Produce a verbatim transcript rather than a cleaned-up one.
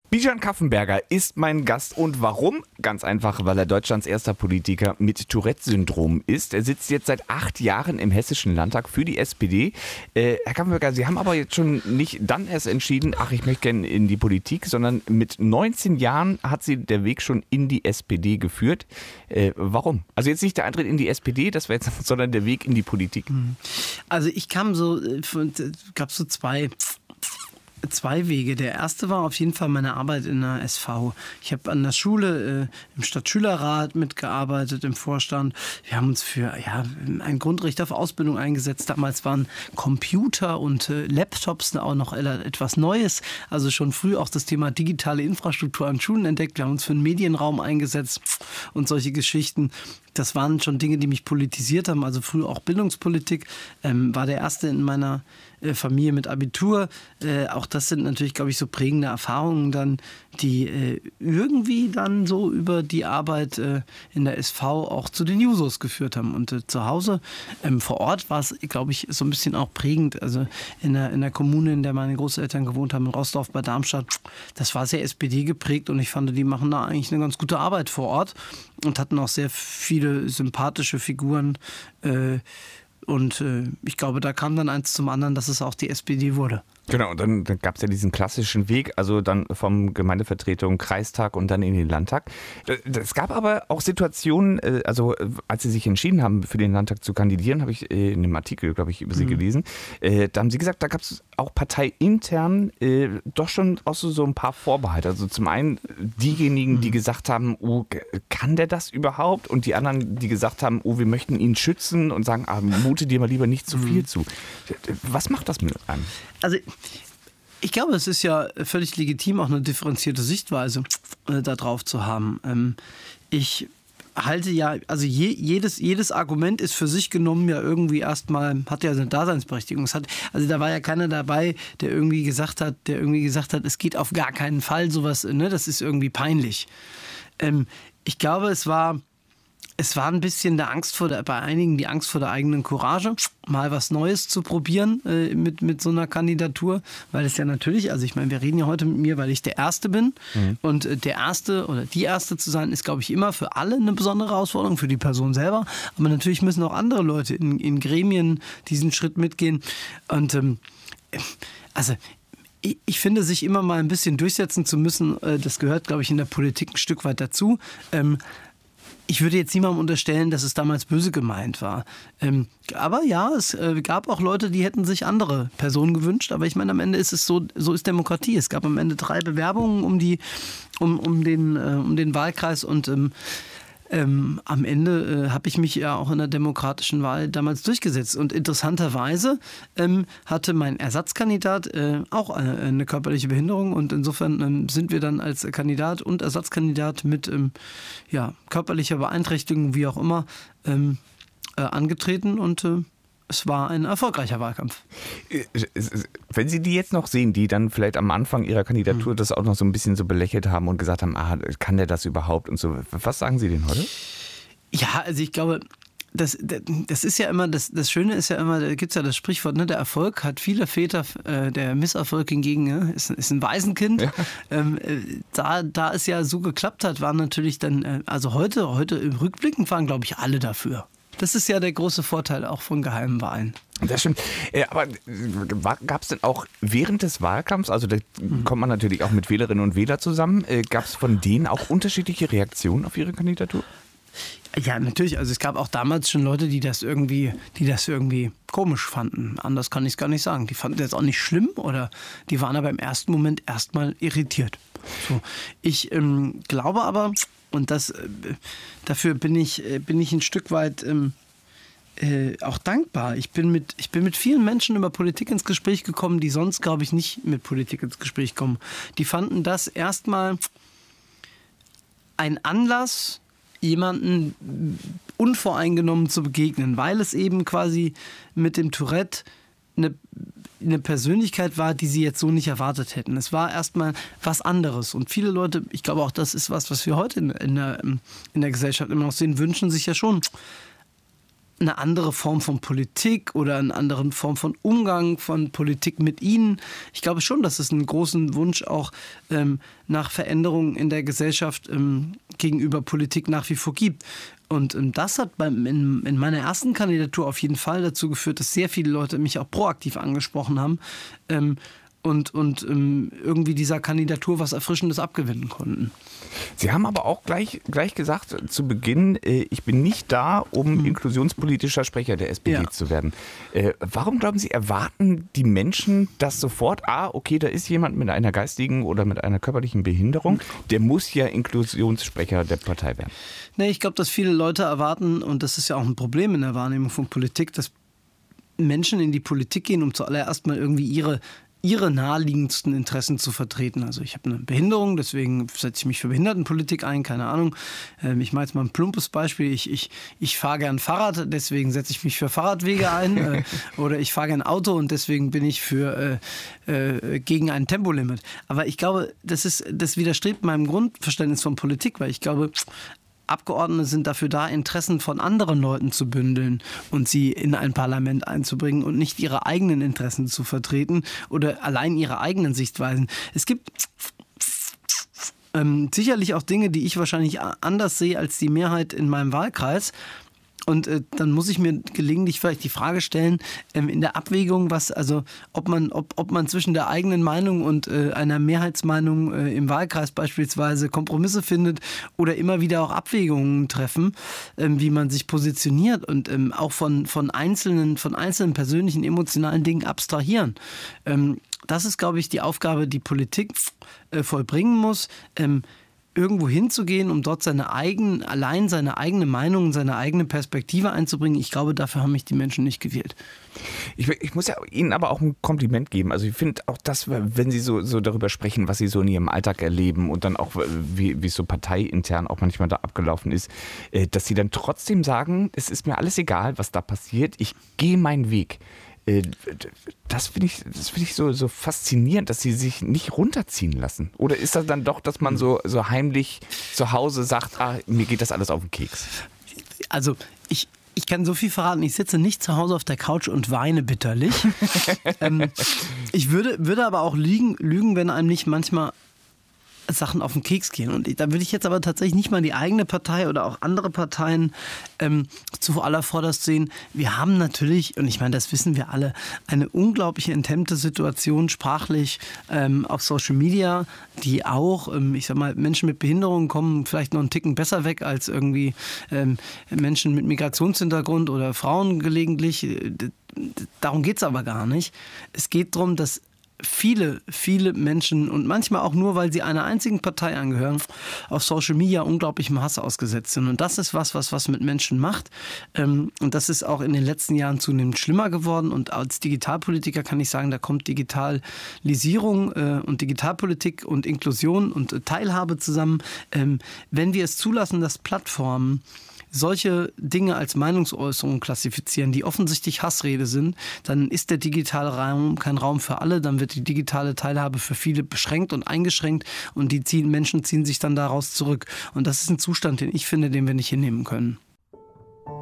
Bijan Kaffenberger ist mein Gast und warum? Ganz einfach, weil er Deutschlands erster Politiker mit Tourette-Syndrom ist. Er sitzt jetzt seit acht Jahren im Hessischen Landtag für die S P D. Äh, Herr Kaffenberger, Sie haben aber jetzt schon nicht dann erst entschieden, ach, ich möchte gerne in die Politik, sondern mit neunzehn Jahren hat Sie der Weg schon in die S P D geführt. Äh, warum? Also jetzt nicht der Eintritt in die S P D, das wäre jetzt, sondern der Weg in die Politik. Also ich kam so, gab so zwei... Zwei Wege. Der erste war auf jeden Fall meine Arbeit in der S V. Ich habe an der Schule äh, im Stadtschülerrat mitgearbeitet, im Vorstand. Wir haben uns für ja, ein Grundrecht auf Ausbildung eingesetzt. Damals waren Computer und äh, Laptops auch noch etwas Neues. Also schon früh auch das Thema digitale Infrastruktur an Schulen entdeckt. Wir haben uns für einen Medienraum eingesetzt und solche Geschichten. Das waren schon Dinge, die mich politisiert haben, also früh auch Bildungspolitik. Ähm, war der Erste in meiner äh, Familie mit Abitur. Äh, auch das sind natürlich, glaube ich, so prägende Erfahrungen dann, die äh, irgendwie dann so über die Arbeit äh, in der S V auch zu den Jusos geführt haben. Und äh, zu Hause, ähm, vor Ort war es, glaube ich, so ein bisschen auch prägend. Also in der, in der Kommune, in der meine Großeltern gewohnt haben, in Roßdorf bei Darmstadt, das war sehr S P D geprägt und ich fand, die machen da eigentlich eine ganz gute Arbeit vor Ort und hatten auch sehr viele sympathische Figuren äh, und äh, ich glaube, da kam dann eins zum anderen, dass es auch die S P D wurde. Genau, und dann, dann gab es ja diesen klassischen Weg, also dann vom Gemeindevertretung, Kreistag und dann in den Landtag. Es gab aber auch Situationen, also als Sie sich entschieden haben, für den Landtag zu kandidieren, habe ich in einem Artikel, glaube ich, über Sie mhm. gelesen, da haben Sie gesagt, da gab es auch parteiintern äh, doch schon auch so, so ein paar Vorbehalte. Also zum einen diejenigen, die gesagt haben, oh, kann der das überhaupt? Und die anderen, die gesagt haben, oh, wir möchten ihn schützen und sagen, ah, mute dir mal lieber nicht zu viel zu. Was macht das mit einem? Also ich glaube, es ist ja völlig legitim, auch eine differenzierte Sichtweise äh, darauf zu haben. Ähm, ich halte ja, also je, jedes, jedes Argument ist für sich genommen ja irgendwie erstmal, hat ja eine Daseinsberechtigung. Es hat, also da war ja keiner dabei, der irgendwie gesagt hat, der irgendwie gesagt hat, es geht auf gar keinen Fall sowas, ne, das ist irgendwie peinlich. Ähm, ich glaube, es war Es war ein bisschen der Angst vor der, bei einigen die Angst vor der eigenen Courage, mal was Neues zu probieren äh, mit, mit so einer Kandidatur, weil es ja natürlich, also ich meine, wir reden ja heute mit mir, weil ich der Erste bin mhm. und äh, der Erste oder die Erste zu sein, ist, glaube ich, immer für alle eine besondere Herausforderung, für die Person selber, aber natürlich müssen auch andere Leute in, in Gremien diesen Schritt mitgehen und ähm, also ich finde, sich immer mal ein bisschen durchsetzen zu müssen, äh, das gehört, glaube ich, in der Politik ein Stück weit dazu. Ähm, Ich würde jetzt niemandem unterstellen, dass es damals böse gemeint war. Ähm, aber ja, es äh, gab auch Leute, die hätten sich andere Personen gewünscht. Aber ich meine, am Ende ist es so, so ist Demokratie. Es gab am Ende drei Bewerbungen um, die, um, um, den, äh, um den Wahlkreis und ähm, Ähm, am Ende äh, habe ich mich ja auch in der demokratischen Wahl damals durchgesetzt. Und interessanterweise ähm, hatte mein Ersatzkandidat äh, auch eine, eine körperliche Behinderung. Und insofern ähm, sind wir dann als Kandidat und Ersatzkandidat mit ähm, ja, körperlicher Beeinträchtigung, wie auch immer, ähm, äh, angetreten. Und äh, es war ein erfolgreicher Wahlkampf. Wenn Sie die jetzt noch sehen, die dann vielleicht am Anfang ihrer Kandidatur das auch noch so ein bisschen so belächelt haben und gesagt haben, ah, kann der das überhaupt und so. Was sagen Sie denn heute? Ja, also ich glaube, das, das ist ja immer, das, das Schöne ist ja immer, da gibt es ja das Sprichwort, ne, der Erfolg hat viele Väter, äh, der Misserfolg hingegen ne, ist, ist ein Waisenkind. Ja. Ähm, da, da es ja so geklappt hat, waren natürlich dann, äh, also heute, heute im Rückblicken waren, glaube ich, alle dafür. Das ist ja der große Vorteil auch von geheimen Wahlen. Das stimmt. Aber gab es denn auch während des Wahlkampfs, also da mhm. kommt man natürlich auch mit Wählerinnen und Wählern zusammen, gab es von denen auch unterschiedliche Reaktionen auf ihre Kandidatur? Ja, natürlich. Also es gab auch damals schon Leute, die das irgendwie, die das irgendwie komisch fanden. Anders kann ich es gar nicht sagen. Die fanden das auch nicht schlimm oder die waren aber im ersten Moment erstmal irritiert. So. Ich ähm, glaube aber, und das, äh, dafür bin ich, äh, bin ich ein Stück weit ähm, äh, auch dankbar. Ich bin, mit, ich bin mit vielen Menschen über Politik ins Gespräch gekommen, die sonst, glaube ich, nicht mit Politik ins Gespräch kommen. Die fanden das erstmal ein Anlass, jemanden unvoreingenommen zu begegnen, weil es eben quasi mit dem Tourette eine, eine Persönlichkeit war, die sie jetzt so nicht erwartet hätten. Es war erstmal was anderes. Und viele Leute, ich glaube auch, das ist was, was wir heute in, in, der, in der Gesellschaft immer noch sehen, wünschen sich ja schon eine andere Form von Politik oder eine andere Form von Umgang von Politik mit ihnen. Ich glaube schon, dass es einen großen Wunsch auch ähm, nach Veränderungen in der Gesellschaft ähm, gegenüber Politik nach wie vor gibt. Und ähm, das hat beim, in, in meiner ersten Kandidatur auf jeden Fall dazu geführt, dass sehr viele Leute mich auch proaktiv angesprochen haben ähm, und, und ähm, irgendwie dieser Kandidatur was Erfrischendes abgewinnen konnten. Sie haben aber auch gleich, gleich gesagt zu Beginn, äh, ich bin nicht da, um hm. inklusionspolitischer Sprecher der S P D ja. zu werden. Äh, warum glauben Sie, erwarten die Menschen das sofort? Ah, okay, da ist jemand mit einer geistigen oder mit einer körperlichen Behinderung, der muss ja Inklusionssprecher der Partei werden. Nee, ich glaube, dass viele Leute erwarten, und das ist ja auch ein Problem in der Wahrnehmung von Politik, dass Menschen in die Politik gehen, um zuallererst mal irgendwie ihre ihre naheliegendsten Interessen zu vertreten. Also ich habe eine Behinderung, deswegen setze ich mich für Behindertenpolitik ein, keine Ahnung. Ich mache jetzt mal ein plumpes Beispiel. Ich, ich, ich fahre gern Fahrrad, deswegen setze ich mich für Fahrradwege ein. Oder ich fahre gern Auto und deswegen bin ich für, äh, gegen ein Tempolimit. Aber ich glaube, das, ist, das widerstrebt meinem Grundverständnis von Politik, weil ich glaube, Abgeordnete sind dafür da, Interessen von anderen Leuten zu bündeln und sie in ein Parlament einzubringen und nicht ihre eigenen Interessen zu vertreten oder allein ihre eigenen Sichtweisen. Es gibt ähm, sicherlich auch Dinge, die ich wahrscheinlich anders sehe als die Mehrheit in meinem Wahlkreis. Und äh, dann muss ich mir gelegentlich vielleicht die Frage stellen, ähm, in der Abwägung, was, also ob man, ob, ob man zwischen der eigenen Meinung und äh, einer Mehrheitsmeinung äh, im Wahlkreis beispielsweise Kompromisse findet oder immer wieder auch Abwägungen treffen, ähm, wie man sich positioniert und ähm, auch von, von einzelnen, von einzelnen persönlichen, emotionalen Dingen abstrahieren. Ähm, das ist, glaube ich, die Aufgabe, die Politik äh, vollbringen muss. Ähm, irgendwo hinzugehen, um dort seine eigenen, allein seine eigene Meinung, seine eigene Perspektive einzubringen. Ich glaube, dafür haben mich die Menschen nicht gewählt. Ich, ich muss ja Ihnen aber auch ein Kompliment geben. Also ich finde auch das, wenn Sie so, so darüber sprechen, was Sie so in Ihrem Alltag erleben und dann auch, wie, wie es so parteiintern auch manchmal da abgelaufen ist, dass Sie dann trotzdem sagen, es ist mir alles egal, was da passiert, ich gehe meinen Weg. Das finde ich, das finde ich so, so faszinierend, dass sie sich nicht runterziehen lassen. Oder ist das dann doch, dass man so, so heimlich zu Hause sagt, ah, mir geht das alles auf den Keks? Also ich, ich kann so viel verraten, ich sitze nicht zu Hause auf der Couch und weine bitterlich. ähm, ich würde, würde aber auch lügen, lügen, wenn einem nicht manchmal Sachen auf den Keks gehen. Und da würde ich jetzt aber tatsächlich nicht mal die eigene Partei oder auch andere Parteien ähm, zuallervorderst sehen. Wir haben natürlich, und ich meine, das wissen wir alle, eine unglaubliche enthemmte Situation sprachlich ähm, auf Social Media, die auch, ähm, ich sag mal, Menschen mit Behinderungen kommen vielleicht noch einen Ticken besser weg als irgendwie ähm, Menschen mit Migrationshintergrund oder Frauen gelegentlich. Darum geht es aber gar nicht. Es geht darum, dass viele, viele Menschen und manchmal auch nur, weil sie einer einzigen Partei angehören, auf Social Media unglaublichem Hass ausgesetzt sind. Und das ist was, was was mit Menschen macht. Und das ist auch in den letzten Jahren zunehmend schlimmer geworden. Und als Digitalpolitiker kann ich sagen, da kommt Digitalisierung und Digitalpolitik und Inklusion und Teilhabe zusammen. Wenn wir es zulassen, dass Plattformen solche Dinge als Meinungsäußerung klassifizieren, die offensichtlich Hassrede sind, dann ist der digitale Raum kein Raum für alle, dann wird die digitale Teilhabe für viele beschränkt und eingeschränkt und die ziehen, Menschen ziehen sich dann daraus zurück. Und das ist ein Zustand, den ich finde, den wir nicht hinnehmen können.